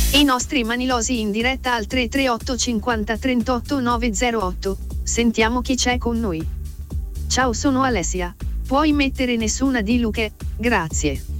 I nostri manilosi in diretta al 338 50 38 908. Sentiamo chi c'è con noi. Ciao, sono Alessia. Puoi mettere nessuna di Luche, grazie.